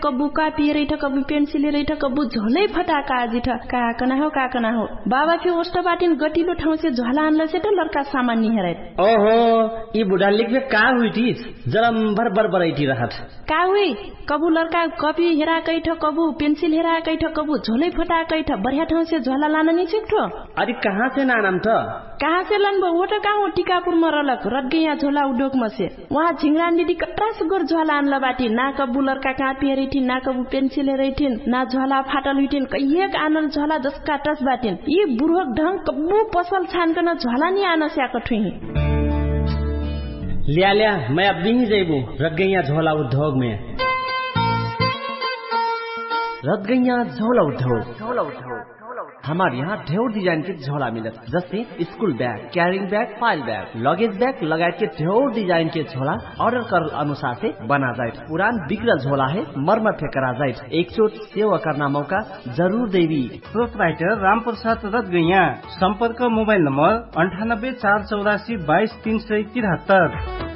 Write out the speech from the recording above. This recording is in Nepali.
कबू कापी रही कबू पेन्सिल रही कबू झोलै फटाका आजी काकना हो बाबा फिर ओस्ट बाटिन गटिलो ठाउँ से झोला आनला से त लड़का सामान नि हेरै ओहो ई बुढा लिखबे का हुइटिस जरम भर बरबरैठी रहत का हुई कबू लड़का कॉपी हेरा कैठ कबू पेन्सिल हेरा कैठ कबू झोलै फटा कैठ बढ़िया ठाउँ से झोला लान नि छिक्ठो अरे कहाँ से नाम त कहाँ से लन वो त कहाँ टिकापुर में रलक रटगैया झोला उद्योग में से वहाँ झिंगरान दीदी कट्रा सुगर झोला आनला बाटी ना कबू लड़का कापी हेरैठिन ना कबू पेन्सिल हेरैठिन ना झोला फाटल हुइठिन कहिएक आनल झोला जसका टस बाटिन यी बुढ़क ढंग कबू पसल छानकन झोला नि आन स्याक ठुही लिया मैं अब नहीं जेबू रटगैया झोला उद्योग में रटगैया झोला उद्योग हमारे यहाँ ढेर डिजाइन के झोला मिलत जैसे school bag carrying bag file bag luggage bag लगायत के ढेर डिजाइन के झोला ऑर्डर कर अनुसार से बना जाए पुरान बिगड़ल झोला है मरम्मत करा जाए एक चोट सेवा करना मौका जरूर देवी प्रोपराइटर रामप्रसाद रटगैया संपर्क मोबाइल नंबर 98 484 22 373